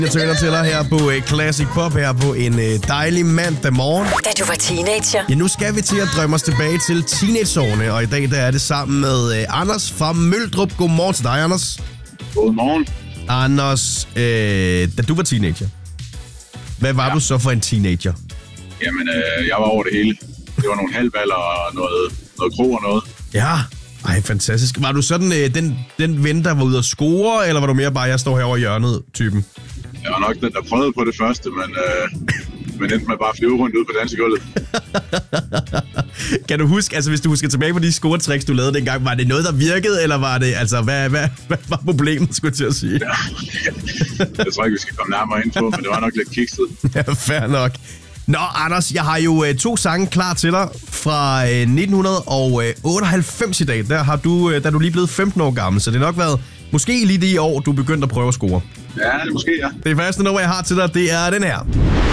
Jeg tøner til dig her på Classic Pop her på en dejlig mandag morgen. Da du var teenager. Ja, nu skal vi til at drømme os tilbage til teenageårene, og i dag der er det sammen med Anders fra Møldrup. Godmorgen til dig, Anders. Godmorgen. Anders, da du var teenager, hvad var du så for en teenager? Jamen, jeg var over det hele. Det var nogle halvballer og noget krog og noget. Ja, ej, fantastisk. Var du sådan den ven, der var ude at score, eller var du mere bare, jeg står herovre i hjørnet typen? Jeg var nok den, der prøvede på det første, men endte med bare at flyve rundt ud på dansegulvet. Kan du huske, altså hvis du husker tilbage på de scoretricks, du lavede dengang, var det noget, der virkede, eller var det, altså hvad var problemet, skulle jeg til at sige? Ja, jeg tror ikke, vi skal komme nærmere ind på, men det var nok lidt kikset. Ja, fair nok. Nå, Anders, jeg har jo 2 sange klar til dig fra 1998 i dag. Der er du lige blevet 15 år gammel, så det har nok været måske lige det år, du begyndte at prøve at score. Ja, det måske, ja. Det første nummer, jeg har til dig, det er den her.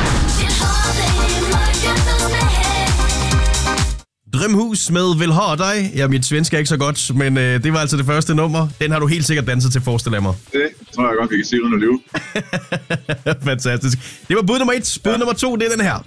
Drømhus med Vil ha dig. Ja, mit svensk er ikke så godt, men det var altså det første nummer. Den har du helt sikkert danset til, forestiller jeg mig. Det tror jeg godt, vi kan se uden at lyve. Fantastisk. Det var bud nummer 1. Bud nummer 2, det er den her.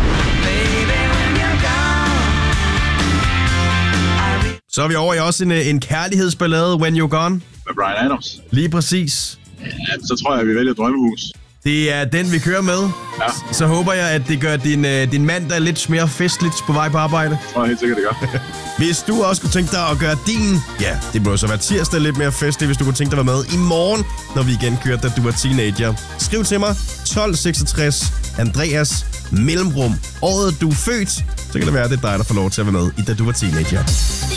Så er vi over i også en kærlighedsballade, When You're Gone. Med Bryan Adams. Lige præcis. Ja, så tror jeg, vi vælger Drømmehus. Det er den, vi kører med. Ja. Så håber jeg, at det gør din mandag lidt mere festligt på vej på arbejde. Det tror jeg helt sikkert, det gør. Hvis du også kunne tænke dig at gøre din, ja, det må så være tirsdag lidt mere festligt, hvis du kunne tænke dig at være med i morgen, når vi igen kører, da du var teenager. Skriv til mig, 1266 Andreas mellemrum. Året du er født, så kan det være, at det er dig, der får lov til at være med i da du var teenager.